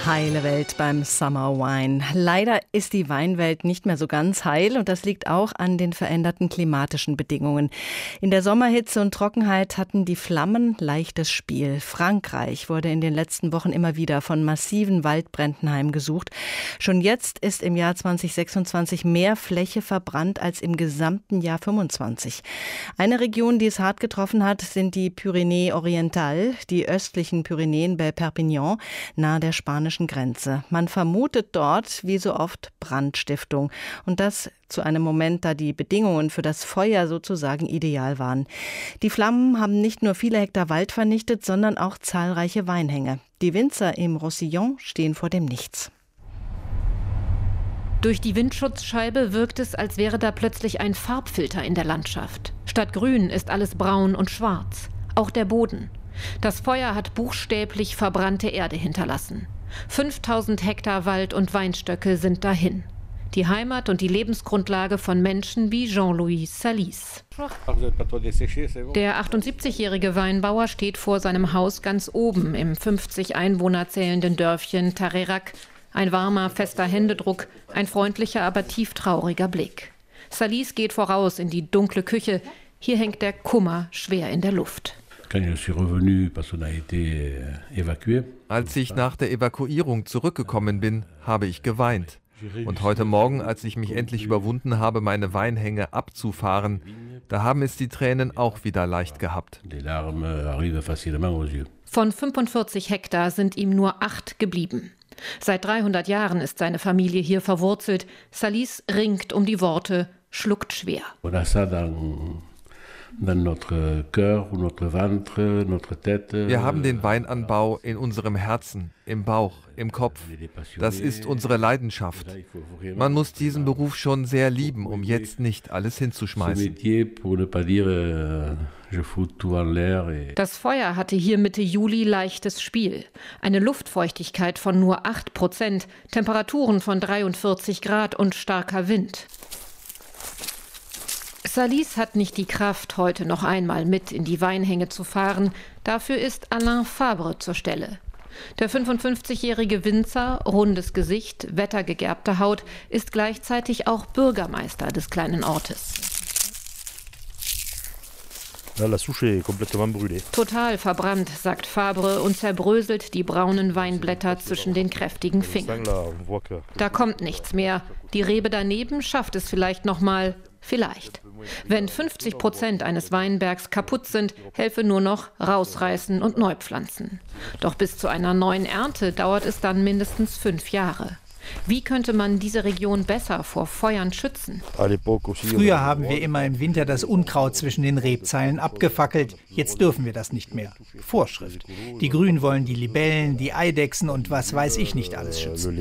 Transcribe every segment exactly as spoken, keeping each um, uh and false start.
Heile Welt beim Summer Wine. Leider ist die Weinwelt nicht mehr so ganz heil und das liegt auch an den veränderten klimatischen Bedingungen. In der Sommerhitze und Trockenheit hatten die Flammen leichtes Spiel. Frankreich wurde in den letzten Wochen immer wieder von massiven Waldbränden heimgesucht. Schon jetzt ist im Jahr zwanzig sechsundzwanzig mehr Fläche verbrannt als im gesamten Jahr fünfundzwanzig. Eine Region, die es hart getroffen hat, sind die Pyrenäen Orientales, die östlichen Pyrenäen bei Perpignan, nahe der spanischen Grenze. Man vermutet dort, wie so oft, Brandstiftung. Und das zu einem Moment, da die Bedingungen für das Feuer sozusagen ideal waren. Die Flammen haben nicht nur viele Hektar Wald vernichtet, sondern auch zahlreiche Weinhänge. Die Winzer im Roussillon stehen vor dem Nichts. Durch die Windschutzscheibe wirkt es, als wäre da plötzlich ein Farbfilter in der Landschaft. Statt grün ist alles braun und schwarz. Auch der Boden. Das Feuer hat buchstäblich verbrannte Erde hinterlassen. fünftausend Hektar Wald und Weinstöcke sind dahin. Die Heimat und die Lebensgrundlage von Menschen wie Jean-Louis Salis. Der achtundsiebzigjährige Weinbauer steht vor seinem Haus ganz oben im fünfzig Einwohner zählenden Dörfchen Tarerac. Ein warmer, fester Händedruck, ein freundlicher, aber tieftrauriger Blick. Salis geht voraus in die dunkle Küche. Hier hängt der Kummer schwer in der Luft. Als ich nach der Evakuierung zurückgekommen bin, habe ich geweint. Und heute Morgen, als ich mich endlich überwunden habe, meine Weinhänge abzufahren, da haben es die Tränen auch wieder leicht gehabt. Von fünfundvierzig Hektar sind ihm nur acht geblieben. Seit dreihundert Jahren ist seine Familie hier verwurzelt. Salis ringt um die Worte, schluckt schwer. Wir haben den Weinanbau in unserem Herzen, im Bauch, im Kopf. Das ist unsere Leidenschaft. Man muss diesen Beruf schon sehr lieben, um jetzt nicht alles hinzuschmeißen. Das Feuer hatte hier Mitte Juli leichtes Spiel. Eine Luftfeuchtigkeit von nur acht Prozent, Temperaturen von dreiundvierzig Grad und starker Wind. Salis hat nicht die Kraft, heute noch einmal mit in die Weinhänge zu fahren. Dafür ist Alain Fabre zur Stelle. Der fünfundfünfzigjährige Winzer, rundes Gesicht, wettergegerbte Haut, ist gleichzeitig auch Bürgermeister des kleinen Ortes. Total verbrannt, sagt Fabre und zerbröselt die braunen Weinblätter zwischen den kräftigen Fingern. Da kommt nichts mehr. Die Rebe daneben schafft es vielleicht noch mal. Vielleicht. Wenn fünfzig Prozent eines Weinbergs kaputt sind, helfe nur noch rausreißen und neu pflanzen. Doch bis zu einer neuen Ernte dauert es dann mindestens fünf Jahre. Wie könnte man diese Region besser vor Feuern schützen? Früher haben wir immer im Winter das Unkraut zwischen den Rebzeilen abgefackelt. Jetzt dürfen wir das nicht mehr. Vorschrift. Die Grünen wollen die Libellen, die Eidechsen und was weiß ich nicht alles schützen.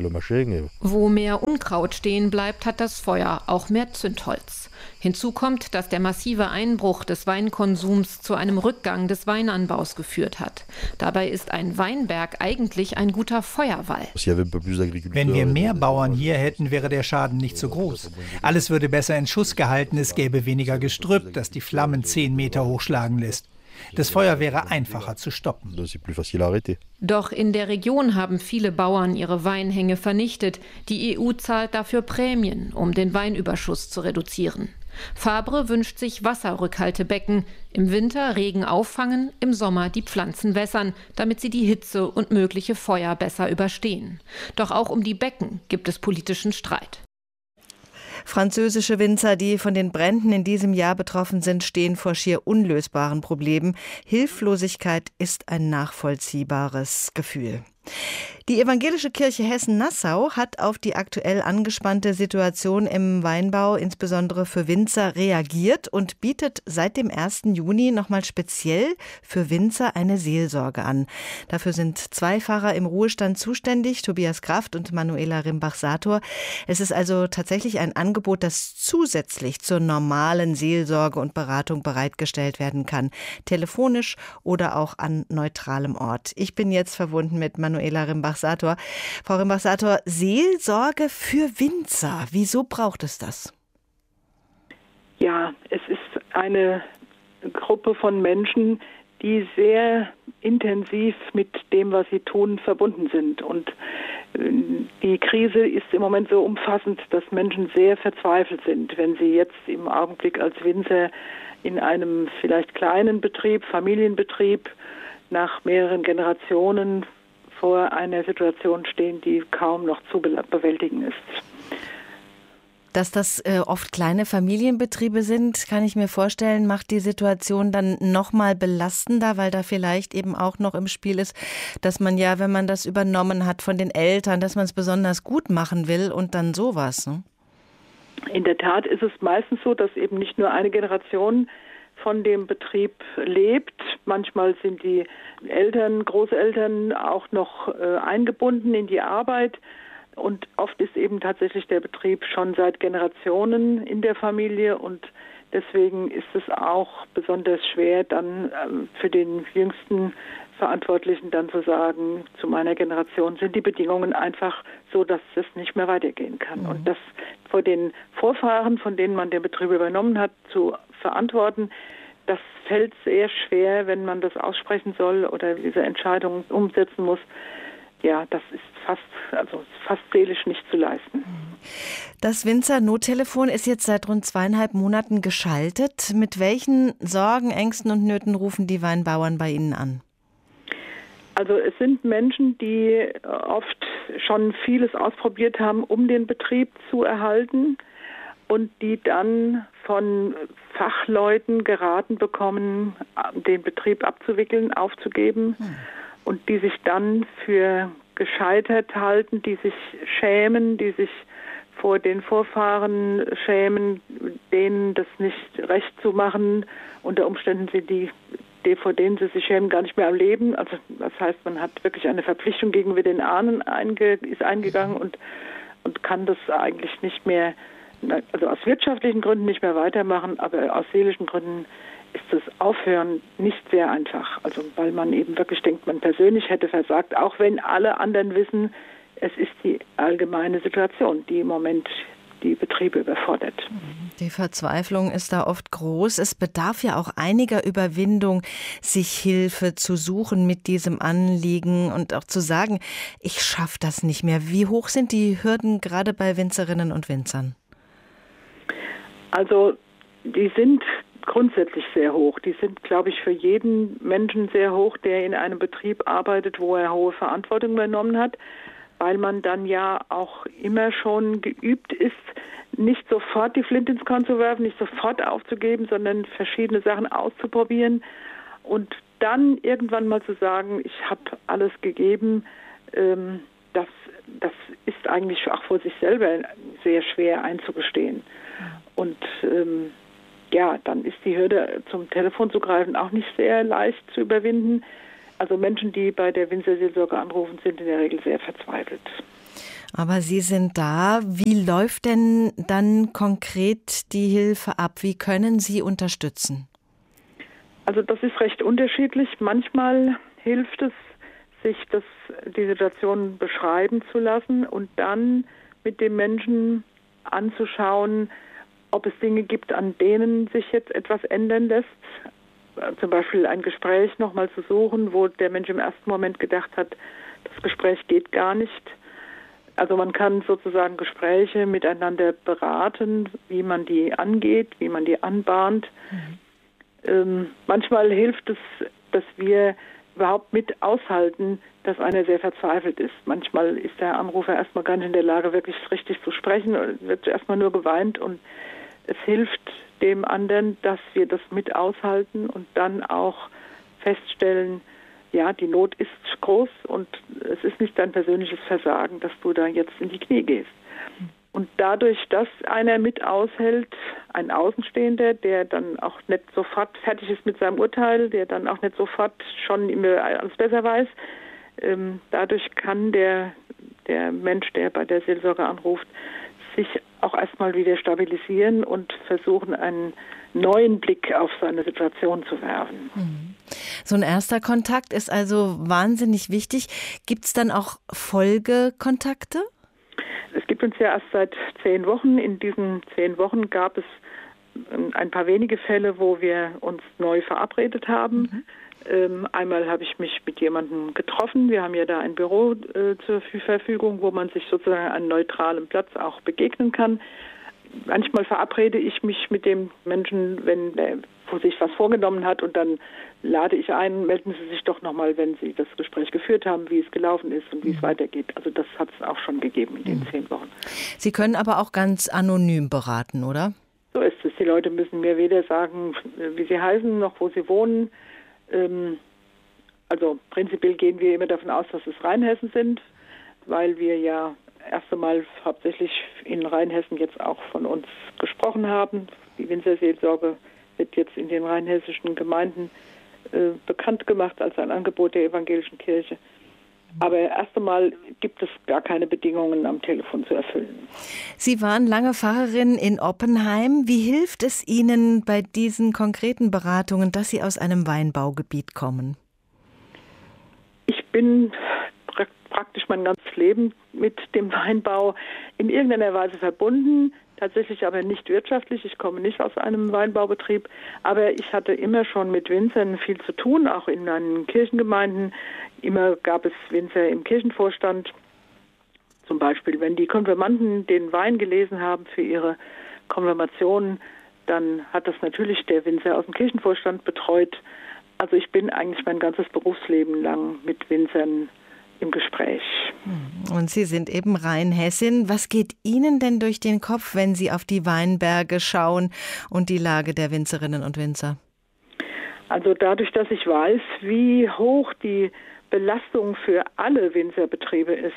Wo mehr Unkraut stehen bleibt, hat das Feuer auch mehr Zündholz. Hinzu kommt, dass der massive Einbruch des Weinkonsums zu einem Rückgang des Weinanbaus geführt hat. Dabei ist ein Weinberg eigentlich ein guter Feuerwall. Wenn wir mehr Bauern hier hätten, wäre der Schaden nicht so groß. Alles würde besser in Schuss gehalten, es gäbe weniger Gestrüpp, das die Flammen zehn Meter hochschlagen lässt. Das Feuer wäre einfacher zu stoppen. Doch in der Region haben viele Bauern ihre Weinhänge vernichtet. Die E U zahlt dafür Prämien, um den Weinüberschuss zu reduzieren. Fabre wünscht sich Wasserrückhaltebecken. Im Winter Regen auffangen, im Sommer die Pflanzen wässern, damit sie die Hitze und mögliche Feuer besser überstehen. Doch auch um die Becken gibt es politischen Streit. Französische Winzer, die von den Bränden in diesem Jahr betroffen sind, stehen vor schier unlösbaren Problemen. Hilflosigkeit ist ein nachvollziehbares Gefühl. Die Evangelische Kirche Hessen-Nassau hat auf die aktuell angespannte Situation im Weinbau, insbesondere für Winzer, reagiert und bietet seit dem ersten Juni nochmal speziell für Winzer eine Seelsorge an. Dafür sind zwei Pfarrer im Ruhestand zuständig, Tobias Kraft und Manuela Rimbach-Sator. Es ist also tatsächlich ein Angebot, das zusätzlich zur normalen Seelsorge und Beratung bereitgestellt werden kann. Telefonisch oder auch an neutralem Ort. Ich bin jetzt verbunden mit Manuela Rimbach-Sator. Frau Rimbach-Sator, Seelsorge für Winzer. Wieso braucht es das? Ja, es ist eine Gruppe von Menschen, die sehr intensiv mit dem, was sie tun, verbunden sind. Und die Krise ist im Moment so umfassend, dass Menschen sehr verzweifelt sind, wenn sie jetzt im Augenblick als Winzer in einem vielleicht kleinen Betrieb, Familienbetrieb, nach mehreren Generationen vor einer Situation stehen, die kaum noch zu bewältigen ist. Dass das äh, oft kleine Familienbetriebe sind, kann ich mir vorstellen, macht die Situation dann noch mal belastender, weil da vielleicht eben auch noch im Spiel ist, dass man ja, wenn man das übernommen hat von den Eltern, dass man es besonders gut machen will und dann sowas. Ne? In der Tat ist es meistens so, dass eben nicht nur eine Generation von dem Betrieb lebt. Manchmal sind die Eltern, Großeltern auch noch äh, eingebunden in die Arbeit. Und oft ist eben tatsächlich der Betrieb schon seit Generationen in der Familie und deswegen ist es auch besonders schwer, dann ähm, für den jüngsten Verantwortlichen dann zu sagen, zu meiner Generation sind die Bedingungen einfach so, dass es nicht mehr weitergehen kann. Mhm. Und das vor den Vorfahren, von denen man den Betrieb übernommen hat, zu verantworten, das fällt sehr schwer, wenn man das aussprechen soll oder diese Entscheidung umsetzen muss. Ja, das ist fast, also fast seelisch nicht zu leisten. Das Winzer-Nottelefon ist jetzt seit rund zweieinhalb Monaten geschaltet. Mit welchen Sorgen, Ängsten und Nöten rufen die Weinbauern bei Ihnen an? Also es sind Menschen, die oft schon vieles ausprobiert haben, um den Betrieb zu erhalten und die dann von Fachleuten geraten bekommen, den Betrieb abzuwickeln, aufzugeben. Hm. Und die sich dann für gescheitert halten, die sich schämen, die sich vor den Vorfahren schämen, denen das nicht recht zu machen. Unter Umständen sind die, die, vor denen sie sich schämen, gar nicht mehr am Leben. Also das heißt, man hat wirklich eine Verpflichtung gegenüber den Ahnen einge, ist eingegangen und, und kann das eigentlich nicht mehr, also aus wirtschaftlichen Gründen nicht mehr weitermachen, aber aus seelischen Gründen ist das Aufhören nicht sehr einfach. Also weil man eben wirklich denkt, man persönlich hätte versagt, auch wenn alle anderen wissen, es ist die allgemeine Situation, die im Moment die Betriebe überfordert. Die Verzweiflung ist da oft groß. Es bedarf ja auch einiger Überwindung, sich Hilfe zu suchen mit diesem Anliegen und auch zu sagen, ich schaffe das nicht mehr. Wie hoch sind die Hürden gerade bei Winzerinnen und Winzern? Also die sind grundsätzlich sehr hoch. Die sind, glaube ich, für jeden Menschen sehr hoch, der in einem Betrieb arbeitet, wo er hohe Verantwortung übernommen hat, weil man dann ja auch immer schon geübt ist, nicht sofort die Flinte ins Korn zu werfen, nicht sofort aufzugeben, sondern verschiedene Sachen auszuprobieren und dann irgendwann mal zu sagen, ich habe alles gegeben. Ähm, das, das ist eigentlich auch vor sich selber sehr schwer einzugestehen. Und ähm, ja, dann ist die Hürde, zum Telefon zu greifen, auch nicht sehr leicht zu überwinden. Also Menschen, die bei der Winzerseelsorge anrufen, sind in der Regel sehr verzweifelt. Aber Sie sind da. Wie läuft denn dann konkret die Hilfe ab? Wie können Sie unterstützen? Also das ist recht unterschiedlich. Manchmal hilft es, sich das, die Situation beschreiben zu lassen und dann mit dem Menschen anzuschauen, ob es Dinge gibt, an denen sich jetzt etwas ändern lässt. Zum Beispiel ein Gespräch nochmal zu suchen, wo der Mensch im ersten Moment gedacht hat, das Gespräch geht gar nicht. Also man kann sozusagen Gespräche miteinander beraten, wie man die angeht, wie man die anbahnt. Mhm. Ähm, manchmal hilft es, dass wir überhaupt mit aushalten, dass einer sehr verzweifelt ist. Manchmal ist der Anrufer erstmal gar nicht in der Lage, wirklich richtig zu sprechen, wird erstmal nur geweint und es hilft dem anderen, dass wir das mit aushalten und dann auch feststellen, ja, die Not ist groß und es ist nicht dein persönliches Versagen, dass du da jetzt in die Knie gehst. Und dadurch, dass einer mit aushält, ein Außenstehender, der dann auch nicht sofort fertig ist mit seinem Urteil, der dann auch nicht sofort schon immer alles besser weiß, ähm, dadurch kann der, der Mensch, der bei der Seelsorge anruft, sich auch erstmal wieder stabilisieren und versuchen, einen neuen Blick auf seine Situation zu werfen. So ein erster Kontakt ist also wahnsinnig wichtig. Gibt es dann auch Folgekontakte? Es gibt uns ja erst seit zehn Wochen. In diesen zehn Wochen gab es ein paar wenige Fälle, wo wir uns neu verabredet haben. Mhm. Ähm, einmal habe ich mich mit jemandem getroffen. Wir haben ja da ein Büro äh, zur Verfügung, wo man sich sozusagen an neutralem Platz auch begegnen kann. Manchmal verabrede ich mich mit dem Menschen, wenn der wo sich was vorgenommen hat, und dann lade ich ein, melden Sie sich doch nochmal, wenn Sie das Gespräch geführt haben, wie es gelaufen ist und wie es weitergeht. Also das hat es auch schon gegeben in den zehn Wochen. Sie können aber auch ganz anonym beraten, oder? So ist es. Die Leute müssen mir weder sagen, wie sie heißen, noch wo sie wohnen. Ähm, also prinzipiell gehen wir immer davon aus, dass es Rheinhessen sind, weil wir ja erst einmal hauptsächlich in Rheinhessen jetzt auch von uns gesprochen haben. Die Winzerseelsorge wird jetzt in den rheinhessischen Gemeinden äh, bekannt gemacht als ein Angebot der evangelischen Kirche. Aber erst einmal gibt es gar keine Bedingungen am Telefon zu erfüllen. Sie waren lange Pfarrerin in Oppenheim. Wie hilft es Ihnen bei diesen konkreten Beratungen, dass Sie aus einem Weinbaugebiet kommen? Ich bin pra- praktisch mein ganzes Leben mit dem Weinbau in irgendeiner Weise verbunden. Tatsächlich aber nicht wirtschaftlich. Ich komme nicht aus einem Weinbaubetrieb. Aber ich hatte immer schon mit Winzern viel zu tun, auch in meinen Kirchengemeinden. Immer gab es Winzer im Kirchenvorstand. Zum Beispiel, wenn die Konfirmanden den Wein gelesen haben für ihre Konfirmation, dann hat das natürlich der Winzer aus dem Kirchenvorstand betreut. Also ich bin eigentlich mein ganzes Berufsleben lang mit Winzern im Gespräch. Und Sie sind eben Rheinhessin. Was geht Ihnen denn durch den Kopf, wenn Sie auf die Weinberge schauen und die Lage der Winzerinnen und Winzer? Also dadurch, dass ich weiß, wie hoch die Belastung für alle Winzerbetriebe ist,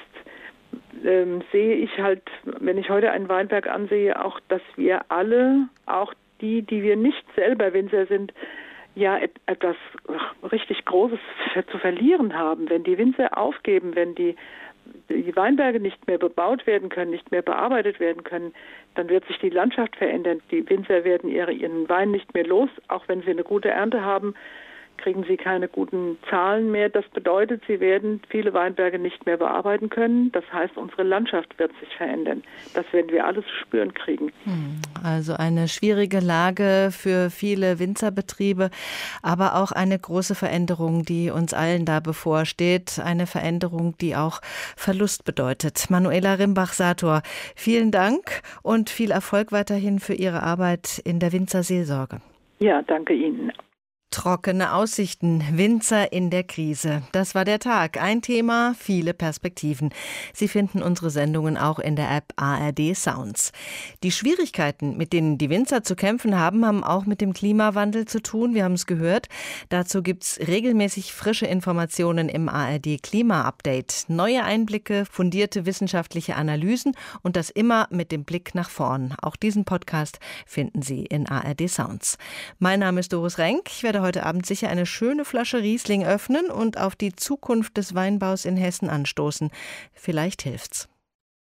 ähm, sehe ich halt, wenn ich heute einen Weinberg ansehe, auch, dass wir alle, auch die, die wir nicht selber Winzer sind, ja etwas richtig Großes zu verlieren haben. Wenn die Winzer aufgeben, wenn die, die Weinberge nicht mehr bebaut werden können, nicht mehr bearbeitet werden können, dann wird sich die Landschaft verändern. Die Winzer werden ihre, ihren Wein nicht mehr los, auch wenn sie eine gute Ernte haben, kriegen sie keine guten Zahlen mehr. Das bedeutet, sie werden viele Weinberge nicht mehr bearbeiten können. Das heißt, unsere Landschaft wird sich verändern. Das werden wir alles zu spüren kriegen. Also eine schwierige Lage für viele Winzerbetriebe, aber auch eine große Veränderung, die uns allen da bevorsteht. Eine Veränderung, die auch Verlust bedeutet. Manuela Rimbach-Sator, vielen Dank und viel Erfolg weiterhin für Ihre Arbeit in der Winzerseelsorge. Ja, danke Ihnen. Trockene Aussichten, Winzer in der Krise. Das war der Tag. Ein Thema, viele Perspektiven. Sie finden unsere Sendungen auch in der App A R D Sounds. Die Schwierigkeiten, mit denen die Winzer zu kämpfen haben, haben auch mit dem Klimawandel zu tun. Wir haben es gehört. Dazu gibt es regelmäßig frische Informationen im A R D Klima-Update. Neue Einblicke, fundierte wissenschaftliche Analysen und das immer mit dem Blick nach vorn. Auch diesen Podcast finden Sie in A R D Sounds. Mein Name ist Doris Renk. Ich werde heute Abend sicher eine schöne Flasche Riesling öffnen und auf die Zukunft des Weinbaus in Hessen anstoßen. Vielleicht hilft's.